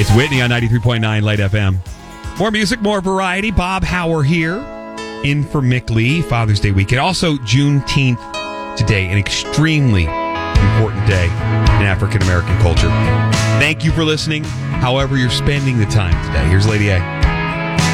It's Whitney on 93.9 Light FM. More music, more variety. Bob Hauer here, in for Mick Lee, Father's Day weekend. Also, Juneteenth today, an extremely important day in African American culture. Thank you for listening, however you're spending the time today. Here's Lady A.